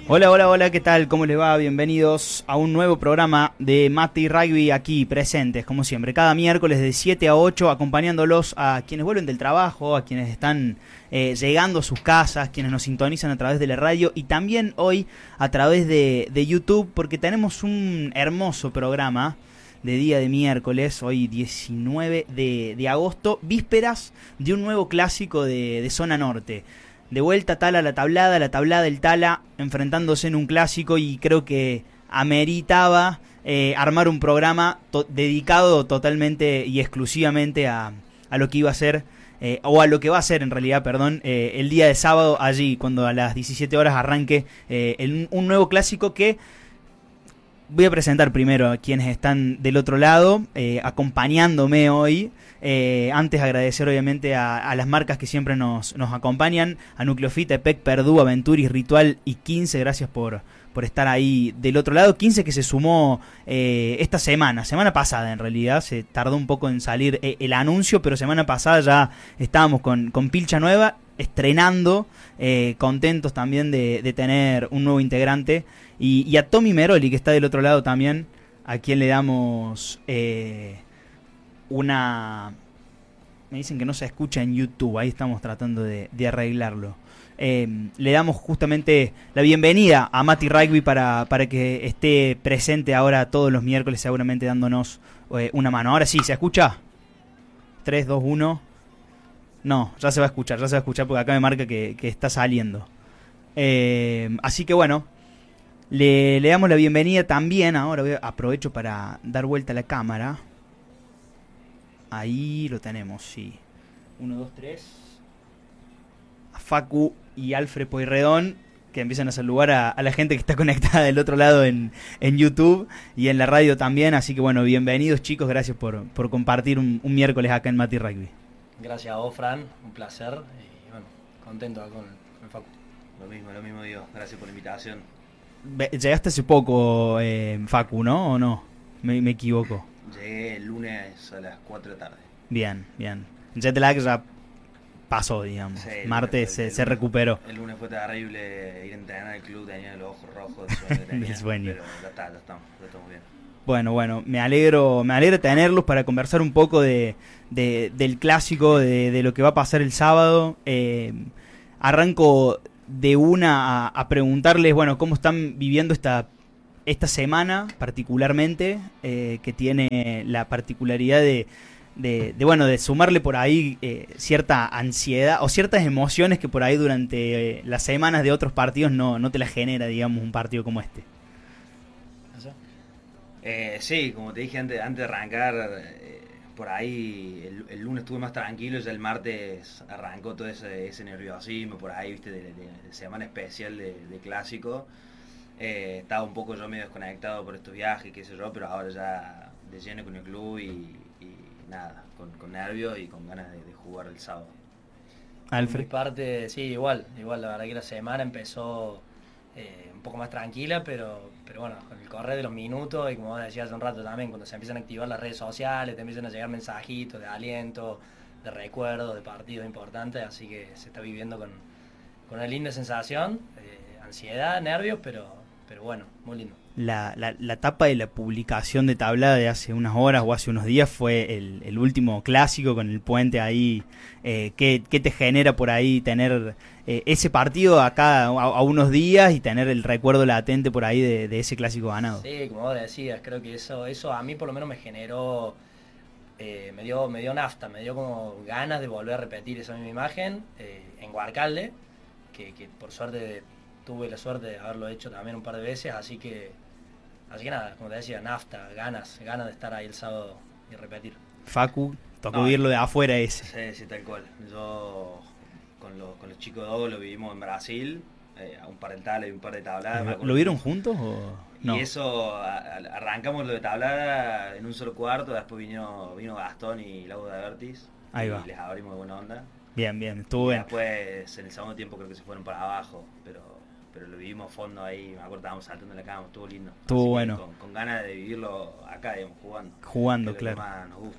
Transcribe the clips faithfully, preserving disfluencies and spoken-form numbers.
Hola, hola, hola, ¿qué tal? ¿Cómo les va? Bienvenidos a un nuevo programa de Mati Rugby aquí presentes, como siempre, cada miércoles de siete a ocho, acompañándolos a quienes vuelven del trabajo, a quienes están eh, llegando a sus casas, quienes nos sintonizan a través de la radio y también hoy a través de, de YouTube, porque tenemos un hermoso programa de día de miércoles, hoy diecinueve de, de agosto, vísperas de un nuevo clásico de, de Zona Norte. De vuelta Tala a la tablada, la tablada del Tala enfrentándose en un clásico y creo que ameritaba eh, armar un programa to- dedicado totalmente y exclusivamente a, a lo que iba a ser, eh, o a lo que va a ser en realidad, perdón, eh, el día de sábado allí, cuando a las diecisiete horas arranque eh, el, un nuevo clásico que... Voy a presentar primero a quienes están del otro lado, eh, acompañándome hoy. Eh, antes agradecer obviamente a, a las marcas que siempre nos, nos acompañan, a Nucleofita, Epec, Perdú, Aventuris, Ritual y quince, gracias por, por estar ahí del otro lado. quince que se sumó eh, esta semana, semana pasada en realidad, se tardó un poco en salir eh, el anuncio, pero semana pasada ya estábamos con, con pilcha nueva, estrenando, eh, contentos también de, de tener un nuevo integrante. Y, y a Tommy Meroli, que está del otro lado también, a quien le damos eh, una... Me dicen que no se escucha en YouTube, ahí estamos tratando de, de arreglarlo. Eh, le damos justamente la bienvenida a Mati Rugby para, para que esté presente ahora todos los miércoles, seguramente dándonos eh, una mano. Ahora sí, ¿se escucha? tres, dos, uno. No, ya se va a escuchar, ya se va a escuchar porque acá me marca que, que está saliendo. Eh, así que bueno... Le, le damos la bienvenida también, ahora voy a, aprovecho para dar vuelta a la cámara. Ahí lo tenemos, sí. Uno, dos, tres. A Facu y Alfred Pueyrredón, que empiezan a saludar a, a la gente que está conectada del otro lado en, en YouTube y en la radio también. Así que bueno, bienvenidos chicos, gracias por, por compartir un, un miércoles acá en Mati Rugby. Gracias a vos, Fran, un placer y bueno, contento acá con, con Facu. Lo mismo, lo mismo digo, gracias por la invitación. Llegaste hace poco, eh, Facu, ¿no? ¿O no? Me, me equivoco. Llegué el lunes a las cuatro de la tarde. Bien, bien. Jet lag ya pasó, digamos. Sí, Martes el, se, el, se el recuperó. El lunes fue terrible ir a entrenar al club, tenía los ojos rojos del sueño que tenía, Del sueño. pero ya está, ya estamos, ya estamos bien. Bueno, bueno, me alegro, me alegra tenerlos para conversar un poco de, de del clásico, de, de lo que va a pasar el sábado. Eh, arranco de una a, a preguntarles, bueno, cómo están viviendo esta esta semana particularmente, eh, que tiene la particularidad de, de, de bueno, de sumarle por ahí eh, cierta ansiedad o ciertas emociones que por ahí durante eh, las semanas de otros partidos no, no te la genera, digamos, un partido como este. Eh, sí, como te dije antes, antes de arrancar, eh, por ahí el, el lunes estuve más tranquilo, ya el martes arrancó todo ese, ese nerviosismo por ahí, viste, de, de, de semana especial de, de clásico. Eh, estaba un poco yo medio desconectado por estos viajes, qué sé yo, pero ahora ya de lleno con el club y, y nada, con, con nervios y con ganas de, de jugar el sábado. Alfred. Por mi parte, sí, igual, igual la verdad que la semana empezó eh, un poco más tranquila, pero, pero bueno, con el correr de los minutos y como vos decías hace un rato también, cuando se empiezan a activar las redes sociales, te empiezan a llegar mensajitos de aliento, de recuerdos, de partidos importantes, así que se está viviendo con, con una linda sensación, eh, ansiedad, nervios, pero... Pero bueno, muy lindo. La, la, la tapa de la publicación de tablada de hace unas horas o hace unos días fue el, el último clásico con el puente ahí. Eh, ¿qué, ¿Qué te genera por ahí tener eh, ese partido acá a, a unos días y tener el recuerdo latente por ahí de, de ese clásico ganado? Sí, como vos decías, creo que eso, eso a mí por lo menos me generó, eh, me dio, me dio nafta, me dio como ganas de volver a repetir esa misma imagen eh, en Guarcalde, que, que por suerte tuve la suerte de haberlo hecho también un par de veces, así que así que nada, como te decía, nafta, ganas, ganas de estar ahí el sábado y repetir. Facu, tocó no, irlo de afuera ese. Sí, sí, tal cual. Yo con los, con los chicos de Ogo lo vivimos en Brasil, eh, a un par de talas y un par de tabladas. ¿Lo, ¿Lo vieron juntos o no? Y eso, a, a, arrancamos lo de tablada en un solo cuarto, después vino, vino Gastón y Lago de Avertis. Ahí y va. Les abrimos de buena onda. Bien, bien, estuvo y bien. Después en el segundo tiempo creo que se fueron para abajo, pero... pero lo vivimos fondo ahí, me acuerdo, estábamos saltando en la cama, estuvo lindo. Estuvo Así bueno. Con, con ganas de vivirlo acá, digamos, jugando. Jugando, que claro. Es lo que más nos gusta.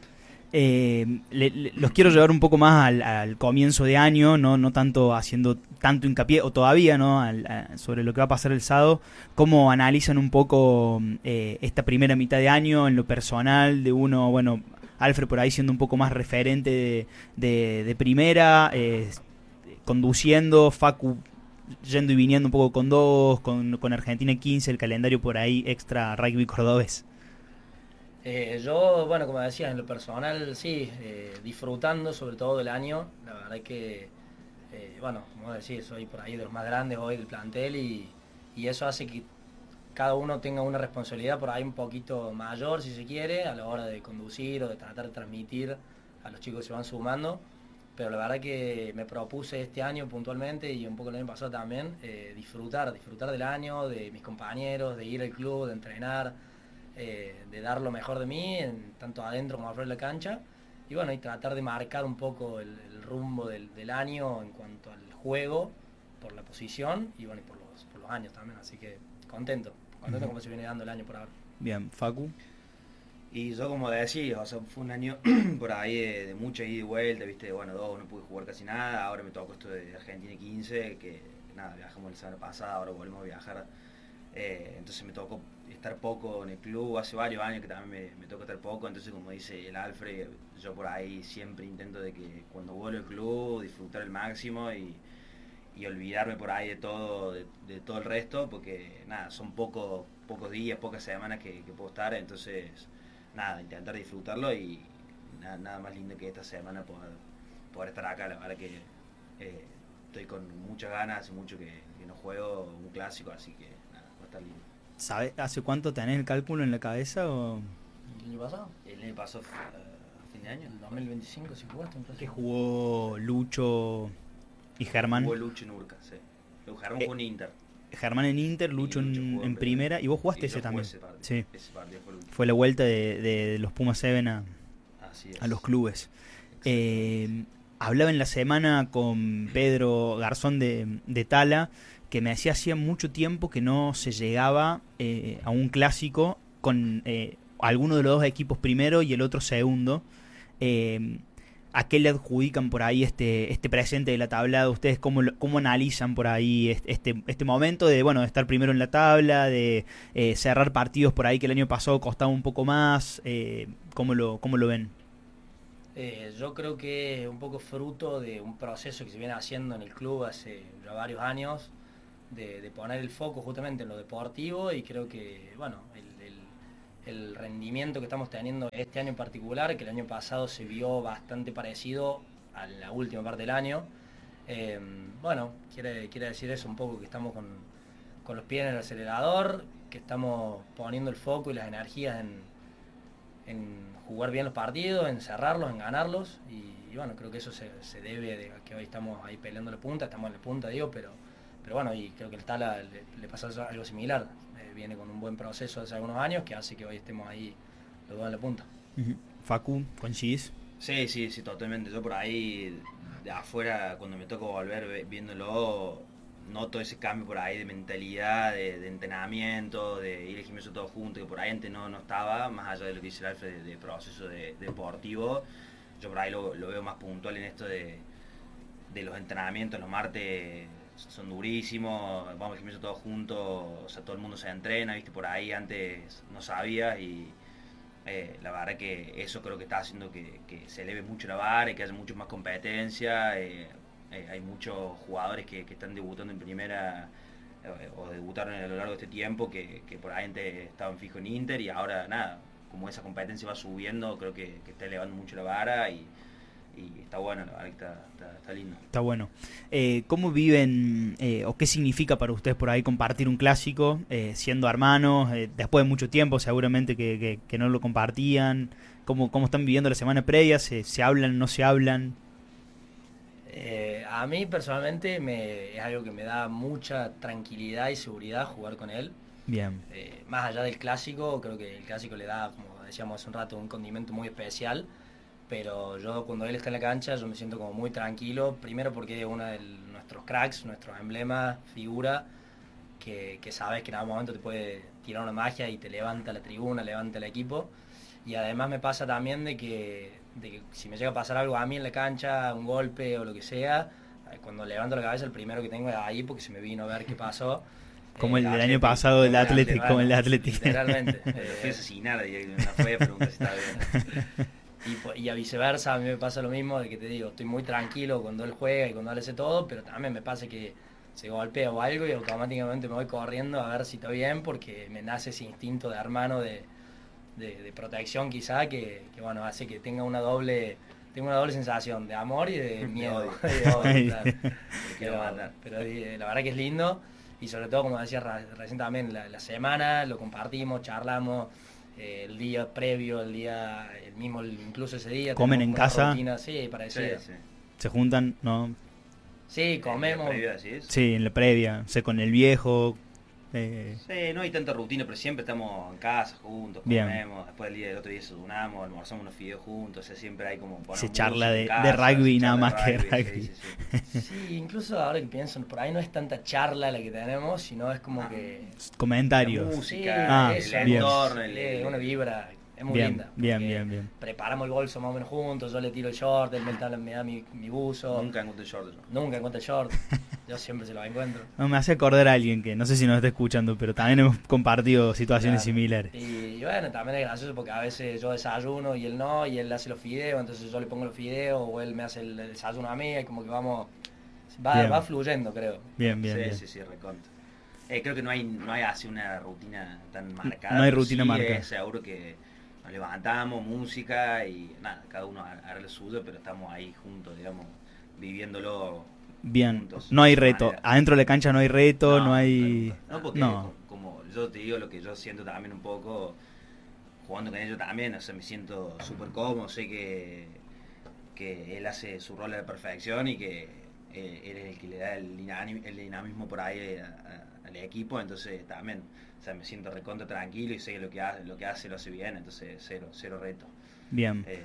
Eh, le, le, los quiero llevar un poco más al, al comienzo de año, no no tanto haciendo tanto hincapié, o todavía, ¿no? Al, a, sobre lo que va a pasar el sábado. ¿Cómo analizan un poco eh, esta primera mitad de año en lo personal de uno, bueno, Alfred por ahí siendo un poco más referente de, de, de primera, eh, conduciendo, Facu yendo y viniendo un poco con dos, con, con Argentina quince, el calendario por ahí extra rugby cordobés? Eh, yo, bueno, como decía, en lo personal, sí, eh, disfrutando sobre todo del año. La verdad que, eh, bueno, como decís, soy por ahí de los más grandes hoy del plantel y, y eso hace que cada uno tenga una responsabilidad por ahí un poquito mayor, si se quiere, a la hora de conducir o de tratar de transmitir a los chicos que se van sumando. Pero la verdad que me propuse este año puntualmente y un poco el año pasado también, eh, disfrutar, disfrutar del año, de mis compañeros, de ir al club, de entrenar, eh, de dar lo mejor de mí, en, tanto adentro como afuera de la cancha. Y bueno, y tratar de marcar un poco el, el rumbo del, del año en cuanto al juego, por la posición y bueno, y por los, por los años también. Así que contento, contento uh-huh. como se viene dando el año por ahora. Bien, Facu. Y yo, como decía, o sea, fue un año por ahí de, de mucha ida y vuelta, viste, bueno, dos, no pude jugar casi nada, ahora me tocó esto de Argentina quince, que nada, viajamos la semana pasada, ahora volvemos a viajar, eh, entonces me tocó estar poco en el club, hace varios años que también me, me tocó estar poco, entonces como dice el Alfred, yo por ahí siempre intento de que cuando vuelvo al club disfrutar el máximo y, y olvidarme por ahí de todo, de, de todo el resto, porque nada, son pocos pocos días, pocas semanas que, que puedo estar, entonces nada, intentar disfrutarlo y nada, nada más lindo que esta semana poder, poder estar acá. La verdad que eh, estoy con muchas ganas, hace mucho que, que no juego un clásico, así que nada, va a estar lindo. ¿Sabes hace cuánto tenés el cálculo en la cabeza? O... ¿El año pasado? El año pasado fue a fin de año. El dos mil veinticinco si jugaste. ¿Qué jugó Lucho y Germán? Jugó Lucho en Urca, sí. Germán eh, jugó en Inter. Germán en Inter, Lucho, Lucho en, en primera, y vos jugaste y ese también. Ese partido, sí. Ese partido fue, fue la vuelta de, de los Pumas Seven a, a los clubes. Eh, hablaba en la semana con Pedro Garzón de, de Tala, que me decía hacía mucho tiempo que no se llegaba eh, a un clásico con eh, alguno de los dos equipos primero y el otro segundo. Eh, ¿A qué le adjudican por ahí este este presente de la tabla? ¿Ustedes cómo, cómo analizan por ahí este este momento de bueno de estar primero en la tabla, de eh, cerrar partidos por ahí que el año pasado costaba un poco más? Eh, ¿cómo, lo, ¿Cómo lo ven? Eh, yo creo que es un poco fruto de un proceso que se viene haciendo en el club hace ya varios años, de, de poner el foco justamente en lo deportivo y creo que, bueno, el, el el rendimiento que estamos teniendo este año en particular, que el año pasado se vio bastante parecido a la última parte del año. Eh, bueno, quiere, quiere decir eso un poco, que estamos con, con los pies en el acelerador, que estamos poniendo el foco y las energías en, en jugar bien los partidos, en cerrarlos, en ganarlos, y, y bueno, creo que eso se, se debe de que hoy estamos ahí peleando la punta, estamos en la punta, digo, pero, pero bueno, y creo que el Tala le, le pasa algo similar. Viene con un buen proceso hace algunos años que hace que hoy estemos ahí los dos en la punta. Uh-huh. Facu, ¿coincidís? Sí, sí, sí, totalmente. Yo por ahí de afuera, cuando me toca volver viéndolo, noto ese cambio por ahí de mentalidad, de, de entrenamiento, de ir al gimnasio todos juntos, que por ahí antes no, no estaba, más allá de lo que dice el Alfred de, de proceso de, de deportivo. Yo por ahí lo, lo veo más puntual en esto de, de los entrenamientos. Los martes son durísimos, vamos al gimnasio todos juntos, o sea, todo el mundo se entrena, viste, por ahí antes no sabía y eh, la verdad que eso creo que está haciendo que, que se eleve mucho la vara y que haya mucho más competencia. Eh, eh, hay muchos jugadores que, que están debutando en primera eh, o debutaron a lo largo de este tiempo que, que por ahí antes estaban fijos en Inter y ahora nada, como esa competencia va subiendo, creo que, que está elevando mucho la vara y y está bueno, la verdad que está, está, está lindo. Está bueno. Eh, ¿Cómo viven eh, o qué significa para ustedes por ahí compartir un clásico, eh, siendo hermanos, eh, después de mucho tiempo seguramente que, que, que no lo compartían? ¿Cómo, cómo están viviendo la semana previa? ¿Se, se hablan, no se hablan? Eh, a mí personalmente me, es algo que me da mucha tranquilidad y seguridad jugar con él. Bien. Eh, más allá del clásico, creo que el clásico le da, como decíamos hace un rato, un condimento muy especial. Pero yo cuando él está en la cancha yo me siento como muy tranquilo, primero porque es uno de nuestros cracks, nuestros emblemas, figura, que, que sabes que en algún momento te puede tirar una magia y te levanta la tribuna, levanta el equipo. Y además me pasa también de que, de que si me llega a pasar algo a mí en la cancha, un golpe o lo que sea, cuando levanto la cabeza el primero que tengo es ahí porque se me vino a ver qué pasó. Como eh, el del Atlético, año pasado del como el Atlético, Atlético, como el de bueno, Atlético. Literalmente. Lo fui a asesinar y no fue a preguntar si estaba bien. Y, y a viceversa, a mí me pasa lo mismo, de que te digo, estoy muy tranquilo cuando él juega y cuando él hace todo, pero también me pasa que se golpea o algo y automáticamente me voy corriendo a ver si está bien, porque me nace ese instinto de hermano de, de, de protección quizá, que, que bueno, hace que tenga una doble... Tengo una doble sensación de amor y de miedo. De odio, claro. pero, pero eh, la verdad que es lindo, y sobre todo, como decía recién también, la, la semana lo compartimos, charlamos, eh, el día previo, el día, el mismo, incluso ese día. ¿Comen en casa? Rutina, sí, parecida. Sí, sí. ¿Se juntan? No. Sí, comemos. ¿En la previa, decís? Sí, en la previa, sé, con el viejo. Eh... Sí, no hay tanta rutina, pero siempre estamos en casa juntos, Bien. comemos, después del día del otro día desayunamos, almorzamos unos fideos juntos, o sea, siempre hay como... Se charla de, casa, de rugby nada más que rugby, rugby. Sí, sí, sí. Sí, incluso ahora que pienso, por ahí no es tanta charla la que tenemos, sino es como ah, que... Comentarios. La música, sí, ah, eso, el bien. entorno, el, sí, una vibra... Es muy bien, linda. Bien, bien, bien. Preparamos el bolso más o menos juntos, yo le tiro el short, él me, me da mi, mi buzo. Nunca encuentro el short. ¿No? Nunca encuentro el short. Yo siempre se lo encuentro. No, me hace acordar a alguien que no sé si nos está escuchando, pero también hemos compartido situaciones Claro. similares. Y, y bueno, también es gracioso porque a veces yo desayuno y él no, y él hace los fideos, entonces yo le pongo los fideos, o él me hace el, el desayuno a mí, y como que vamos... Va, Bien. va fluyendo, creo. Bien, bien, sí, bien. sí, sí, recontra. Eh, creo que no hay, no hay así una rutina tan marcada. No hay pero rutina sí marcada. es seguro que nos levantamos, música y nada, cada uno hará lo suyo, pero estamos ahí juntos, digamos, viviéndolo Bien, juntos. no hay de reto. manera. Adentro de la cancha no hay reto, no, No, hay... No, porque No. como yo te digo lo que yo siento también un poco, jugando con ellos también, o sea, me siento súper cómodo, sé que, que él hace su rol a la perfección y que eh, él es el que le da el, dinami- el dinamismo por ahí a- a- al equipo, entonces también, o sea, me siento recontra tranquilo y sé que lo que hace, lo que hace lo hace bien, entonces cero, cero reto. Bien. Eh,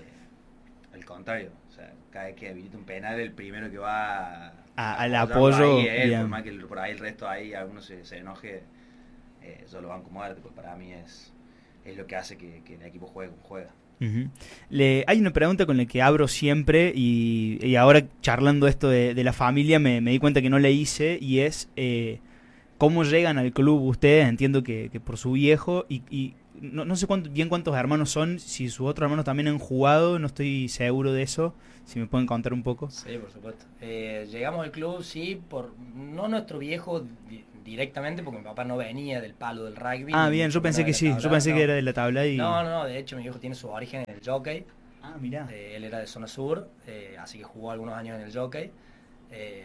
al contrario, o sea, cada vez que habilita un penal, el primero que va a, A- al apoyarlo apoyo, ahí es él, bien. por más que el- por ahí el resto ahí algunos se, se enoje, eh, yo lo banco muerte, pues para mí es, es lo que hace que, que el equipo juegue como juega. Ujú. Le, hay una pregunta con la que abro siempre y, y ahora charlando esto de, de la familia me, me di cuenta que no le hice, y es eh, cómo llegan al club ustedes. Entiendo que, que por su viejo, y, y no, no sé cuánto, bien cuántos hermanos son, si sus otros hermanos también han jugado, no estoy seguro de eso, si me pueden contar un poco. Sí, por supuesto. Eh, llegamos al club, sí, por no nuestro viejo di- directamente, porque mi papá no venía del palo del rugby. Ah, ni bien, yo mucho pensé menos que de sí, la yo tabla, pensé no. que era de la tabla y... No, no, no, de hecho mi viejo tiene su origen en el jockey. Ah, mirá. Eh, él era de zona sur, eh, así que jugó algunos años en el jockey. Eh,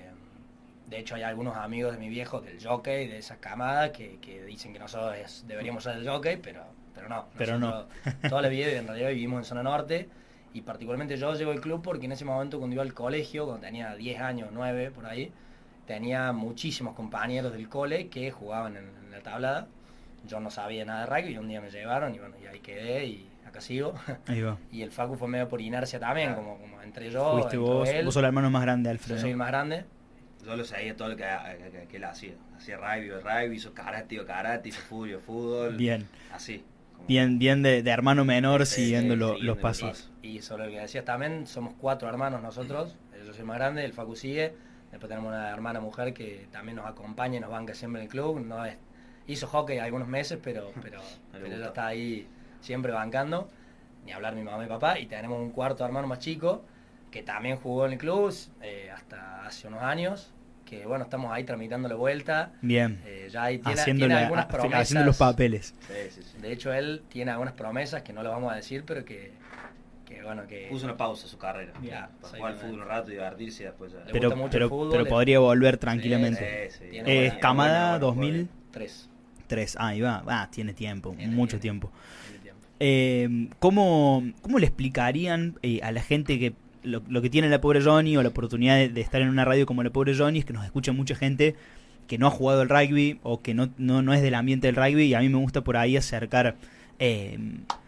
de hecho hay algunos amigos de mi viejo del jockey, de esa camada, que, que dicen que nosotros es- deberíamos ser del jockey, pero, pero no. Pero no. Nosotros toda la vida en realidad vivimos en zona norte, y particularmente yo llego al club porque en ese momento, cuando iba al colegio, cuando tenía diez años, nueve por ahí, tenía muchísimos compañeros del cole que jugaban en, en la tablada. Yo no sabía nada de rugby y un día me llevaron y bueno, y ahí quedé y acá sigo. Ahí va. Y el Facu fue medio por inercia también, como, como entre yo, Fuiste entró vos, él. vos sos el hermano más grande, Yo Alfredo. soy el más grande. Yo lo sabía todo lo que, que, que él hacía, hacía rugby, rugby, hizo karate, hizo karate, hizo fútbol, fútbol, Bien, así. como- bien, bien de, de hermano menor Sí, siguiendo sí, lo- siguiendo los los pasos. pasos. Y sobre lo que decías también, somos cuatro hermanos nosotros. Yo soy el más grande, el Facu sigue. Después tenemos una hermana mujer que también nos acompaña y nos banca siempre en el club. No es, hizo hockey algunos meses, pero, pero, No le pero ella gustó. está ahí siempre bancando. Ni hablar mi mamá y papá. Y tenemos un cuarto hermano más chico que también jugó en el club eh, hasta hace unos años. Que bueno, estamos ahí tramitando la vuelta. Bien, Eh, ya ahí tiene, haciendo, tiene la- algunas ha- promesas. haciendo los papeles. Sí, sí, sí. De hecho, él tiene algunas promesas que no lo vamos a decir, pero que, que bueno, que... Puso una pausa a su carrera, Ya, para jugar al exactamente. fútbol un rato y divertirse y después ya... Le Pero, gusta mucho pero, el fútbol, pero es- podría volver tranquilamente. Sí, sí. Tiene Eh, buena- Camada bueno, dos bueno, mil Tres. tres, ah, ahí va, ah, tiene tiempo, Tiene, mucho tiene. tiempo. Tiene tiempo. Eh, ¿cómo, ¿Cómo le explicarían eh, a la gente que lo, lo que tiene la pobre Johnny, o la oportunidad de, de estar en una radio como la pobre Johnny, es que nos escucha mucha gente que no ha jugado al rugby o que no, no, no es del ambiente del rugby? Y a mí me gusta por ahí acercar eh,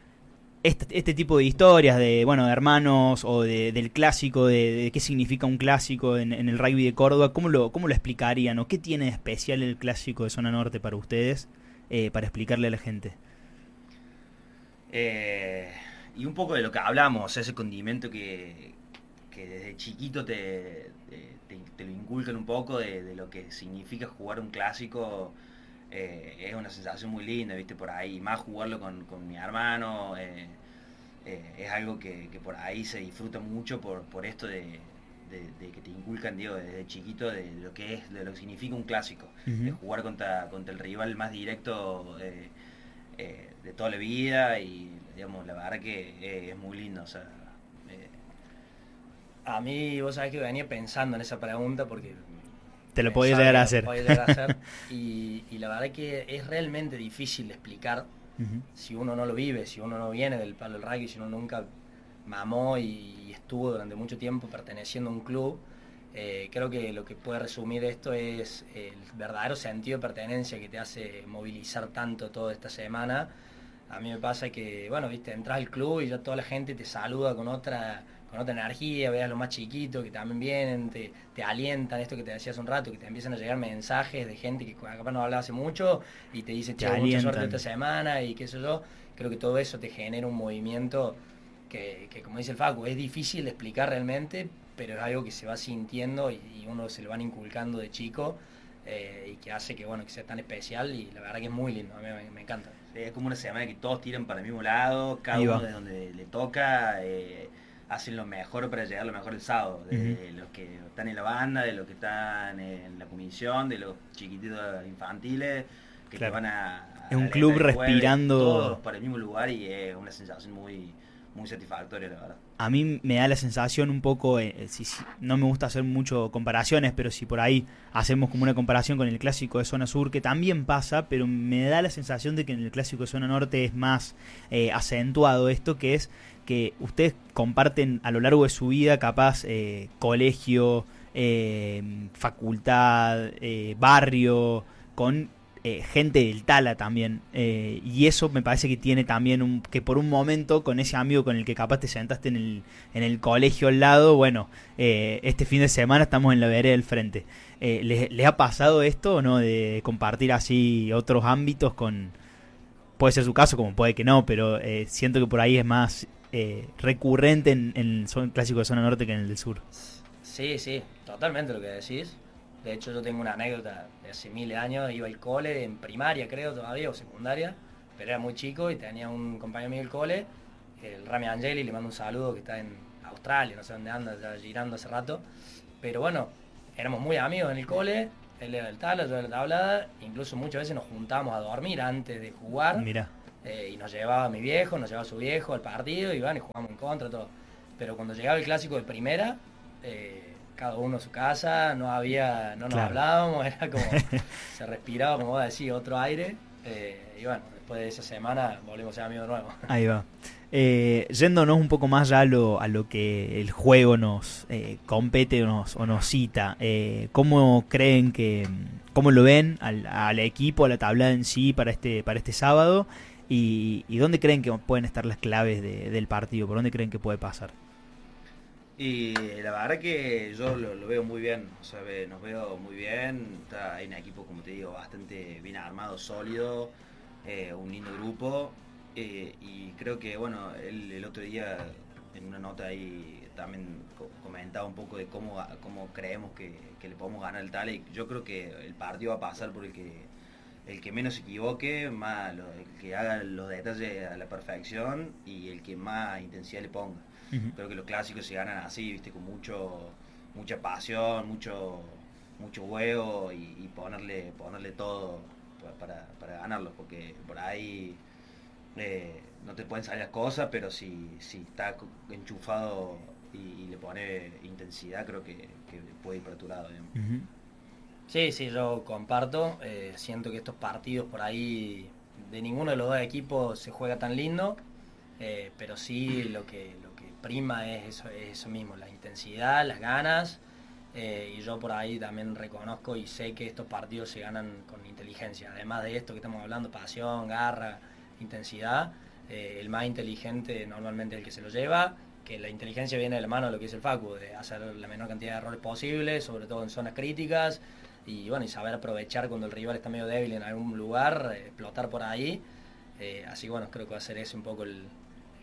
este, este tipo de historias de, bueno, de hermanos, o de, del clásico, de, de qué significa un clásico en, en el rugby de Córdoba. ¿Cómo lo, cómo lo explicarían, o qué tiene de especial el clásico de Zona Norte para ustedes, eh, para explicarle a la gente? Eh, y un poco de lo que hablamos, ese condimento que, que desde chiquito te, te, te lo inculcan un poco de, de lo que significa jugar un clásico. Eh, es una sensación muy linda, viste, por ahí, más jugarlo con, con mi hermano, eh, eh, es algo que, que por ahí se disfruta mucho por, por esto de, de, de que te inculcan, digo, desde chiquito de lo que es, de lo que significa un clásico, uh-huh. de jugar contra, contra el rival más directo eh, eh, de toda la vida, y digamos, la verdad que eh, es muy lindo, o sea, eh. A mí, vos sabés que venía pensando en esa pregunta porque te lo podía llegar a hacer. Llegar a hacer y, y la verdad que es realmente difícil de explicar uh-huh. si uno no lo vive, si uno no viene del palo del rugby, si uno nunca mamó y estuvo durante mucho tiempo perteneciendo a un club. Eh, creo que lo que puede resumir esto es el verdadero sentido de pertenencia que te hace movilizar tanto toda esta semana. A mí me pasa que, bueno, viste, entras al club y ya toda la gente te saluda con otra... con otra energía, veas los más chiquitos que también vienen, te, te alientan, esto que te decía hace un rato, que te empiezan a llegar mensajes de gente que capaz no hablaba hace mucho y te dice, che, mucha suerte esta semana y qué sé yo. Creo que todo eso te genera un movimiento que, que, como dice el Facu, es difícil de explicar realmente, pero es algo que se va sintiendo y, y uno se lo van inculcando de chico eh, y que hace que, bueno, que sea tan especial, y la verdad que es muy lindo, a mí me, me encanta. Es como una semana que todos tiran para el mismo lado, cada uno de donde le toca, eh, hacen lo mejor para llegar lo mejor el sábado, de uh-huh. los que están en la banda, de los que están en la comisión, de los chiquititos infantiles que claro. te van a... Es un club respirando... Todos para el mismo lugar, y es una sensación muy, muy satisfactoria, la verdad. A mí me da la sensación un poco, eh, si, si, no me gusta hacer mucho comparaciones, pero si por ahí hacemos como una comparación con el clásico de zona sur, que también pasa, pero me da la sensación de que en el clásico de zona norte es más eh, acentuado esto, que es que ustedes comparten a lo largo de su vida capaz eh, colegio, eh, facultad, eh, barrio, con eh, gente del Tala también, eh, y eso me parece que tiene también un, que por un momento con ese amigo con el que capaz te sentaste en el, en el colegio al lado, bueno, eh, este fin de semana estamos en la vereda del frente. Eh, ¿les, ¿Les ha pasado esto o no, de compartir así otros ámbitos con... Puede ser su caso como puede que no, pero eh, siento que por ahí es más eh, recurrente en, en el clásico de zona norte que en el del sur. Sí, sí, totalmente lo que decís. De hecho, yo tengo una anécdota de hace mil años. Iba al cole en primaria, creo, todavía, o secundaria, pero era muy chico y tenía un compañero mío del cole, el Rami Angeli, le mando un saludo, que está en Australia, no sé dónde anda, ya girando hace rato. Pero bueno, éramos muy amigos en el cole. Él era del Tala, yo era de la Tablada. Incluso muchas veces nos juntábamos a dormir antes de jugar. Mirá. Eh, y nos llevaba mi viejo, nos llevaba su viejo al partido y, bueno, y jugamos en contra, todo. Pero cuando llegaba el clásico de primera, eh, cada uno a su casa, no había, no nos claro. hablábamos, era como, se respiraba, como vos decís, otro aire. Eh, y bueno, después de esa semana volvimos a ser amigos de nuevo. Ahí va. Eh, yéndonos un poco más ya a lo, a lo que el juego nos eh, compete o nos, o nos cita, eh, ¿cómo creen que, cómo lo ven al, al equipo, a la tablada en sí para este, para este sábado? Y, ¿Y dónde creen que pueden estar las claves de, del partido? ¿Por dónde creen que puede pasar? Y la verdad que yo lo, lo veo muy bien, o sea, nos veo muy bien. Está, hay un equipo, como te digo, bastante bien armado, sólido, eh, un lindo grupo. Eh, y creo que, bueno, el, el otro día en una nota ahí también co comentaba un poco de cómo, cómo creemos que, que le podemos ganar el Tala, y yo creo que el partido va a pasar por el que, el que menos se equivoque, más lo, el que haga los detalles a la perfección y el que más intensidad le ponga. Uh-huh. Creo que los clásicos se ganan así, viste, con mucho mucha pasión, mucho mucho huevo y, y ponerle ponerle todo para, para ganarlos, porque por ahí Eh, no te pueden salir las cosas, pero si, si está enchufado y, y le pone intensidad, creo que, que puede ir por otro lado. Uh-huh. Sí, sí, yo comparto. Eh, siento que estos partidos por ahí de ninguno de los dos equipos se juega tan lindo, eh, pero sí lo que, lo que prima es eso, es eso mismo, la intensidad, las ganas. Eh, y yo por ahí también reconozco y sé que estos partidos se ganan con inteligencia. Además de esto que estamos hablando, pasión, garra, intensidad, eh, el más inteligente normalmente es el que se lo lleva, que la inteligencia viene de la mano de lo que dice el Facu, de hacer la menor cantidad de errores posible, sobre todo en zonas críticas, y bueno, y saber aprovechar cuando el rival está medio débil en algún lugar, eh, explotar por ahí, eh, así bueno, creo que va a ser ese un poco el, el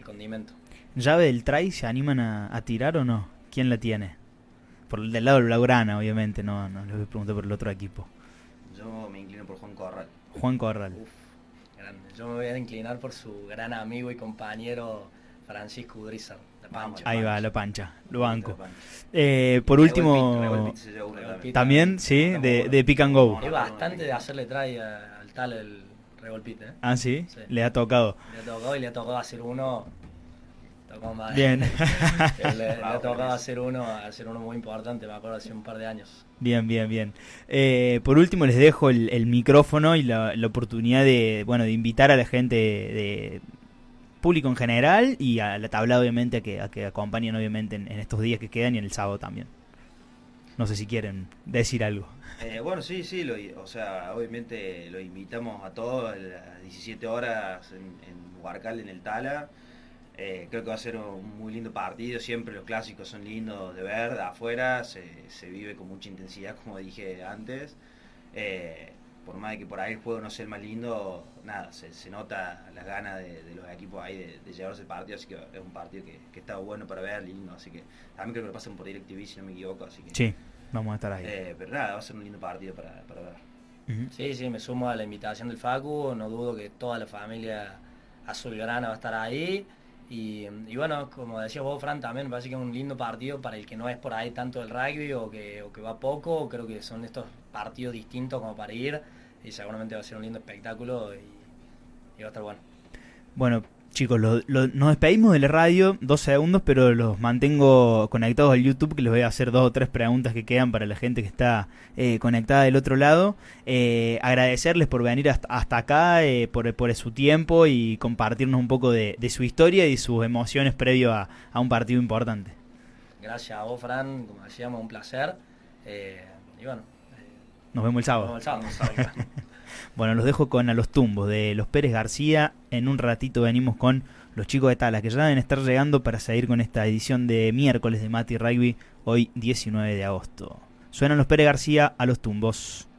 el condimento. ¿Llave del try se animan a, a tirar o no? ¿Quién la tiene? Por el del lado de Blaugrana, obviamente, no, no les voy a preguntar por el otro equipo. Yo me inclino por Juan Corral. Juan Corral. Uf, grande. Yo me voy a inclinar por su gran amigo y compañero Francisco Udrizar, la Pancha. Ahí va, la Pancha, lo banco. La Pancha. Eh, por último, Revolpit se lleva una también. también, sí, de, de pick and go. Es bastante de hacerle try a- al tal el Revolpit, ¿eh? Ah, sí, Sí. le ha tocado. Le ha tocado y le ha tocado hacer uno. Tocó más. Bien. le, le ha tocado hacer uno, hacer uno muy importante, me acuerdo hace un par de años. Bien, bien, bien. Eh, por último les dejo el, el micrófono y la, la oportunidad de, bueno, de invitar a la gente de público en general y a la tabla obviamente a que, a que acompañen obviamente en, en estos días que quedan y en el sábado también. No sé si quieren decir algo. Eh, bueno, sí, sí, lo, o sea, obviamente lo invitamos a todos a las diecisiete horas en, en Huarcal, en el Tala. Eh, creo que va a ser un muy lindo partido, siempre los clásicos son lindos de ver, de afuera, se, se vive con mucha intensidad, como dije antes. Eh, por más de que por ahí el juego no sea el más lindo, nada, se, se nota las ganas de, de los equipos ahí de, de llevarse el partido, así que es un partido que, que está bueno para ver, lindo, así que también creo que lo pasan por DirecTV si no me equivoco, así que... Sí, vamos a estar ahí. Eh, pero nada, va a ser un lindo partido para, para ver. Ujú. Sí, sí, me sumo a la invitación del Facu, no dudo que toda la familia azulgrana va a estar ahí. Y, y bueno, como decías vos, Fran, también me parece que es un lindo partido para el que no es por ahí tanto del rugby o que, o que va poco. Creo que son estos partidos distintos como para ir y seguramente va a ser un lindo espectáculo y, y va a estar bueno. Bueno, chicos, lo, lo- nos despedimos de la radio, dos segundos, pero los mantengo conectados al YouTube, que les voy a hacer dos o tres preguntas que quedan para la gente que está eh, conectada del otro lado. Eh, agradecerles por venir hasta, hasta acá, eh, por, por su tiempo y compartirnos un poco de, de su historia y sus emociones previo a, a un partido importante. Gracias a vos, Fran, como decíamos, un placer. Eh, y bueno, eh, Nos vemos el nos sábado. vemos el sábado. Bueno, los dejo con A los Tumbos de los Pérez García. En un ratito venimos con los chicos de Tala, que ya deben estar llegando para seguir con esta edición de miércoles de Mati Rugby, hoy diecinueve de agosto. Suenan los Pérez García, A los Tumbos.